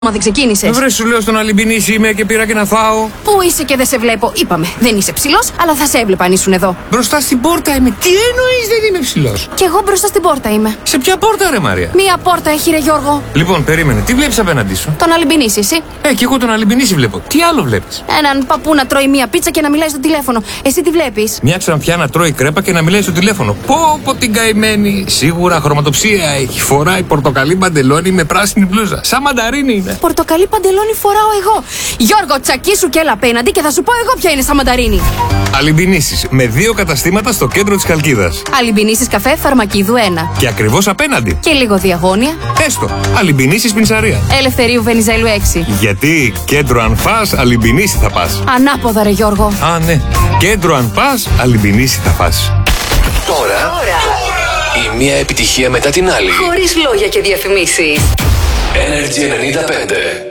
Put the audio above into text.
Μα δεν ξεκίνησες. Βρε, σου λέω στον Αλυμπινίση είμαι και πήρα και να φάω. Πού είσαι και δεν σε βλέπω, είπαμε. Δεν είσαι ψηλός, αλλά θα σε έβλεπα αν ήσουν εδώ. Μπροστά στην πόρτα είμαι. Τι εννοείς δεν είμαι ψηλός? Κι εγώ μπροστά στην πόρτα είμαι. Σε ποια πόρτα, ρε Μαρία? Μία πόρτα έχει, ρε Γιώργο. Λοιπόν, περίμενε. Τι βλέπεις απέναντί σου? Τον Αλυμπινίση, εσύ. Κι εγώ τον Αλυμπινίση βλέπω. Τι άλλο βλέπεις? Έναν παππού να τρώει μία πίτσα και να μιλάει στο τηλέφωνο. Εσύ τι βλέπεις? Μια ξανθιά να τρώει κρέπα και να μιλάει στο τηλέφωνο. Πω την καημένη. Σίγουρα χρωματοψία έχει. Φοράει πορτοκαλί μπαντελόνι με πράσινη μπλούζα. Σαν μανταρίνι είναι. Πορτοκαλί παντελόνι φοράω εγώ. Γιώργο, τσακίσου και έλα απέναντι και θα σου πω εγώ ποια είναι σαν μανταρίνι. Αλυμπινίσεις με 2 καταστήματα στο κέντρο της Χαλκίδας. Αλυμπινίσεις καφέ Φαρμακίδου 1. Και ακριβώς απέναντι. Και λίγο διαγώνια. Έστω. Αλυμπινίσεις Πινσαρία. Ελευθερίου Βενιζέλου 6. Γιατί κέντρο αν φας, Αλυμπινίση θα πας. Ανάποδα, ρε Γιώργο. Α, ναι. Κέντρο αν πας, Αλυμπινίση θα πας. Τώρα η μία επιτυχία μετά την άλλη. Χωρίς λόγια και διαφημίσεις. Energy 95.